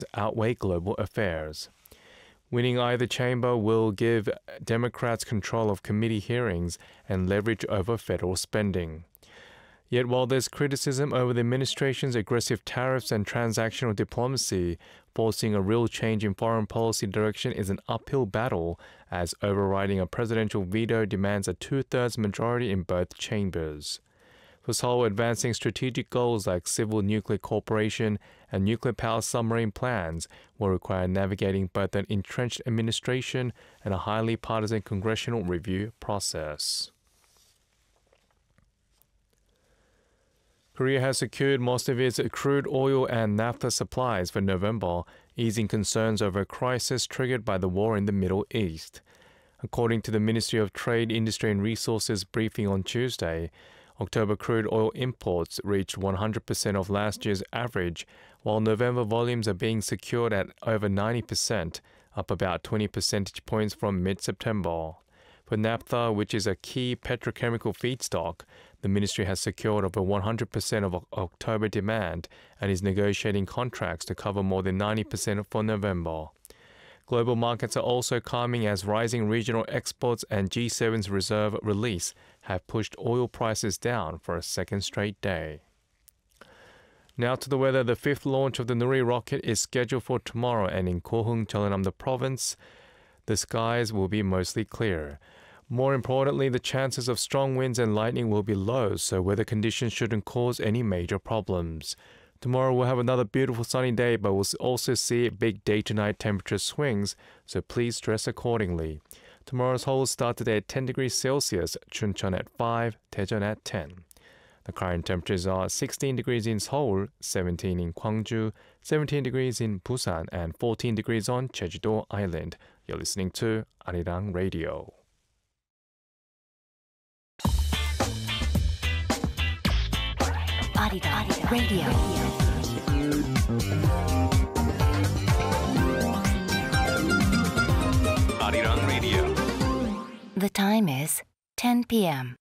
outweigh global affairs. Winning either chamber will give Democrats control of committee hearings and leverage over federal spending. Yet while there's criticism over the administration's aggressive tariffs and transactional diplomacy, forcing a real change in foreign policy direction is an uphill battle, as overriding a presidential veto demands a two-thirds majority in both chambers. For Seoul, advancing strategic goals like civil nuclear cooperation and nuclear power submarine plans will require navigating both an entrenched administration and a highly partisan congressional review process. Korea has secured most of its crude oil and naphtha supplies for November, easing concerns over a crisis triggered by the war in the Middle East. According to the Ministry of Trade, Industry and Resources briefing on Tuesday, October crude oil imports reached 100% of last year's average, while November volumes are being secured at over 90%, up about 20 percentage points from mid-September. For naphtha, which is a key petrochemical feedstock, the ministry has secured over 100% of October demand and is negotiating contracts to cover more than 90% for November. Global markets are also calming as rising regional exports and G7's reserve release have pushed oil prices down for a second straight day. Now to the weather. The fifth launch of the Nuri rocket is scheduled for tomorrow, and in Kohung, Jeollanam province, the skies will be mostly clear. More importantly, the chances of strong winds and lightning will be low, so weather conditions shouldn't cause any major problems. Tomorrow we'll have another beautiful sunny day, but we'll also see big day-to-night temperature swings, so please dress accordingly. Tomorrow's Seoul started at 10 degrees Celsius, Chuncheon at 5, Daejeon at 10. The current temperatures are 16 degrees in Seoul, 17 in Gwangju, 17 degrees in Busan, and 14 degrees on Jeju-do Island. You're listening to Arirang Radio. Arirang Radio. Arirang Radio. The time is 10 p.m.